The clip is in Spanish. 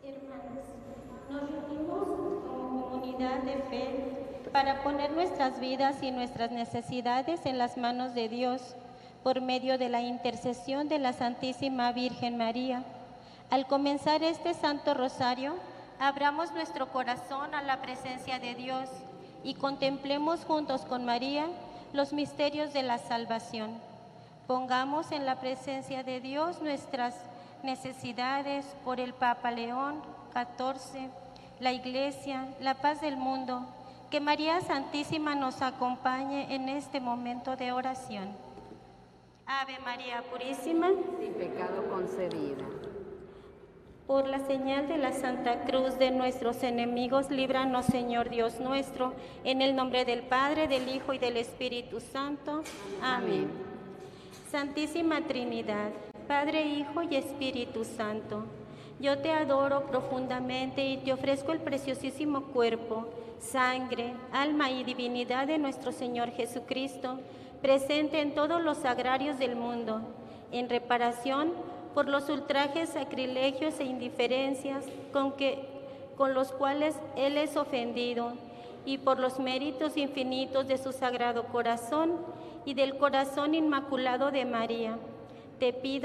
Hermanos, nos reunimos como comunidad de fe para poner nuestras vidas y nuestras necesidades en las manos de Dios por medio de la intercesión de la Santísima Virgen María. Al comenzar este Santo Rosario, abramos nuestro corazón a la presencia de Dios y contemplemos juntos con María los misterios de la salvación. Pongamos en la presencia de Dios nuestras necesidades por el Papa León XIV, la Iglesia, la paz del mundo. Que María Santísima nos acompañe en este momento de oración. Ave María Purísima, sin pecado concebida. Por la señal de la Santa Cruz de nuestros enemigos, líbranos, Señor Dios nuestro, en el nombre del Padre, del Hijo y del Espíritu Santo. Amén. Santísima Trinidad, Padre, Hijo y Espíritu Santo, yo te adoro profundamente y te ofrezco el preciosísimo cuerpo, sangre, alma y divinidad de nuestro Señor Jesucristo, presente en todos los sagrarios del mundo, en reparación por los ultrajes, sacrilegios e indiferencias con los cuales Él es ofendido, y por los méritos infinitos de su Sagrado Corazón y del Corazón Inmaculado de María. Te pido